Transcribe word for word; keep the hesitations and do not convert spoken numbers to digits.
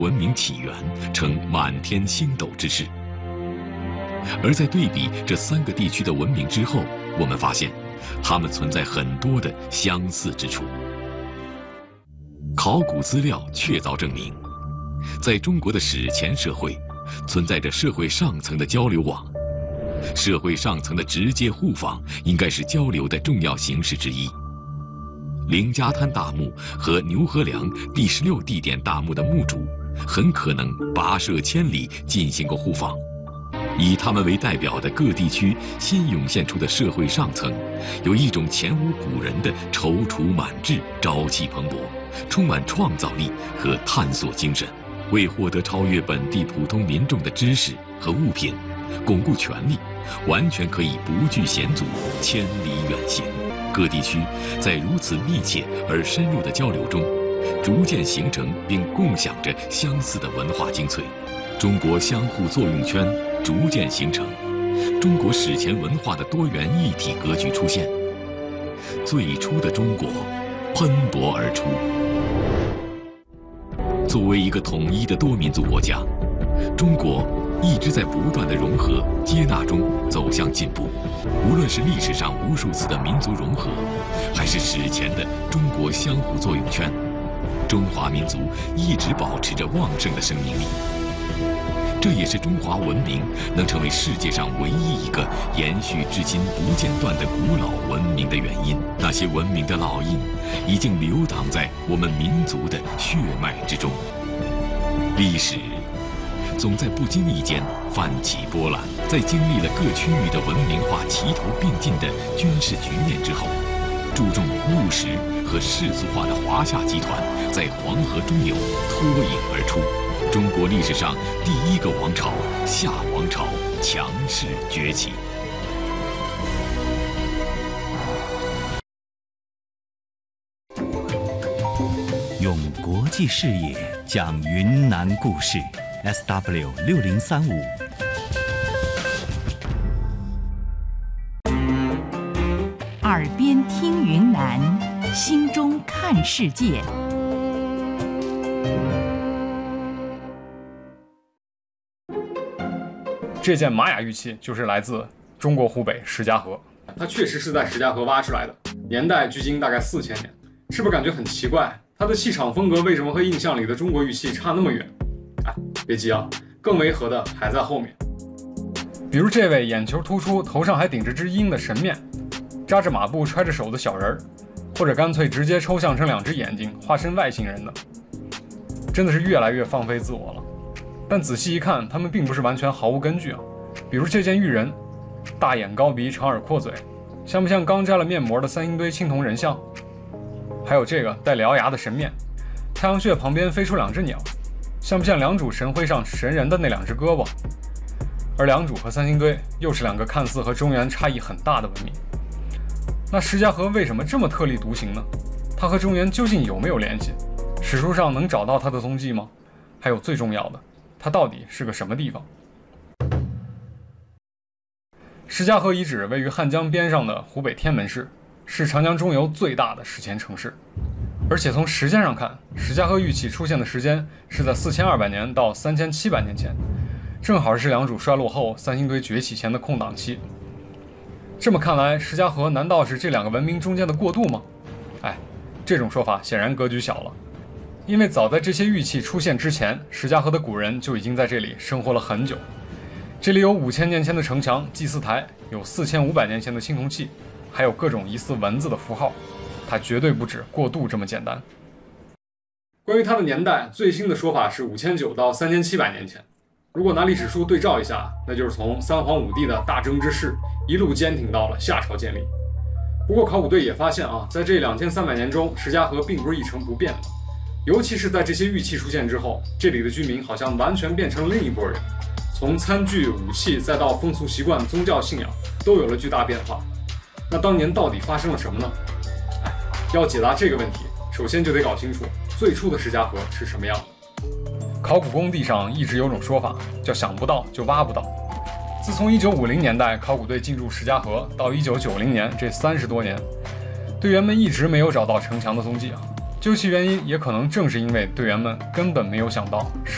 文明起源呈满天星斗之势。而在对比这三个地区的文明之后，我们发现，它们存在很多的相似之处。考古资料确凿证明，在中国的史前社会，存在着社会上层的交流网。社会上层的直接互访应该是交流的重要形式之一。凌家滩大墓和牛河梁第十六地点大墓的墓主，很可能跋涉千里进行过互访。以他们为代表的各地区新涌现出的社会上层，有一种前无古人的踌躇满志、朝气蓬勃，充满创造力和探索精神，为获得超越本地普通民众的知识和物品，巩固权力，完全可以不惧险阻，千里远行。各地区在如此密切而深入的交流中，逐渐形成并共享着相似的文化精粹。中国相互作用圈逐渐形成，中国史前文化的多元一体格局出现。最初的中国喷薄而出。作为一个统一的多民族国家，中国一直在不断的融合、接纳中走向进步。无论是历史上无数次的民族融合，还是史前的中国相互作用圈，中华民族一直保持着旺盛的生命力。这也是中华文明能成为世界上唯一一个延续至今不间断的古老文明的原因。那些文明的烙印已经流淌在我们民族的血脉之中。历史总在不经意间泛起波澜，在经历了各区域的文明化齐头并进的军事局面之后，注重务实和世俗化的华夏集团在黄河中游脱颖而出。中国历史上第一个王朝夏王朝强势崛起。 用国际视野讲云南故事 ，S W 六零三五。 耳边听云南，心中看世界。 这件玛雅玉器就是来自中国湖北石家河，它确实是在石家河挖出来的，年代距今大概四千年，是不是感觉很奇怪？它的气场风格为什么和印象里的中国玉器差那么远？哎，别急啊，更违和的还在后面。比如这位眼球突出、头上还顶着只鹰的神面，扎着马步、揣着手的小人儿，或者干脆直接抽象成两只眼睛，化身外星人的，真的是越来越放飞自我了。但仔细一看，他们并不是完全毫无根据啊。比如这件玉人，大眼高鼻、长耳阔嘴，像不像刚摘了面膜的三星堆青铜人像？还有这个带獠牙的神面，太阳穴旁边飞出两只鸟，像不像良渚神徽上神人的那两只胳膊？而良渚和三星堆又是两个看似和中原差异很大的文明。那石家河为什么这么特立独行呢？它和中原究竟有没有联系？史书上能找到它的踪迹吗？还有最重要的，它到底是个什么地方？石家河遗址位于汉江边上的湖北天门市，是长江中游最大的史前城市。而且从时间上看，石家河玉器出现的时间是在四千二百年到三千七百年前，正好是良渚衰落后三星堆崛起前的空档期。这么看来，石家河难道是这两个文明中间的过渡吗？哎，这种说法显然格局小了。因为早在这些玉器出现之前，石家河的古人就已经在这里生活了很久。这里有五千年前的城墙、祭祀台，有四千五百年前的青铜器，还有各种疑似文字的符号。它绝对不止过渡这么简单。关于它的年代，最新的说法是五千九到三千七百年前。如果拿历史书对照一下，那就是从三皇五帝的大征之势一路坚挺到了夏朝建立。不过考古队也发现啊，在这两千三百年中，石家河并不是一成不变的。尤其是在这些玉器出现之后，这里的居民好像完全变成了另一拨人，从餐具、武器再到风俗习惯、宗教信仰，都有了巨大变化。那当年到底发生了什么呢？哎，要解答这个问题，首先就得搞清楚最初的石家河是什么样的。考古工地上一直有种说法，叫想不到就挖不到。自从一九五零年代考古队进驻石家河到一九九零年这三十多年，队员们一直没有找到城墙的踪迹啊。究其原因，也可能正是因为队员们根本没有想到石